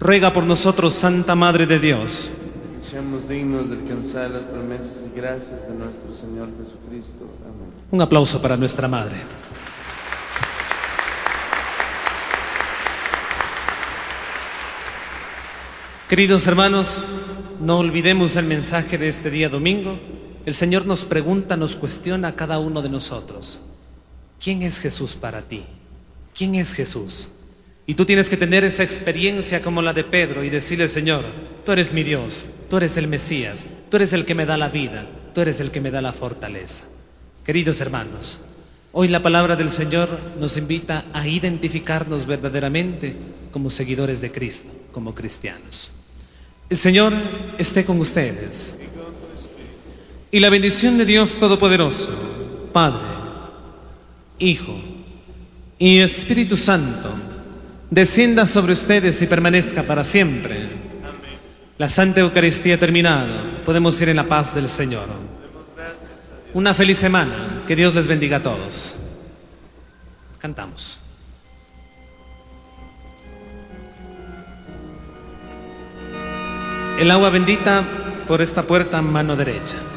ruega por nosotros, Santa Madre de Dios. Que seamos dignos de alcanzar las promesas y gracias de nuestro Señor Jesucristo. Amén. Un aplauso para nuestra Madre. Queridos hermanos, no olvidemos el mensaje de este día domingo. El Señor nos pregunta, nos cuestiona a cada uno de nosotros: ¿quién es Jesús para ti? ¿Quién es Jesús? Y tú tienes que tener esa experiencia como la de Pedro y decirle: Señor, tú eres mi Dios, tú eres el Mesías, tú eres el que me da la vida, tú eres el que me da la fortaleza. Queridos hermanos, hoy la palabra del Señor nos invita a identificarnos verdaderamente como seguidores de Cristo, como cristianos. El Señor esté con ustedes. Y la bendición de Dios Todopoderoso, Padre, Hijo y Espíritu Santo, descienda sobre ustedes y permanezca para siempre. Amén. La Santa Eucaristía terminada. Podemos ir en la paz del Señor. Una feliz semana. Que Dios les bendiga a todos. Cantamos. El agua bendita por esta puerta, mano derecha.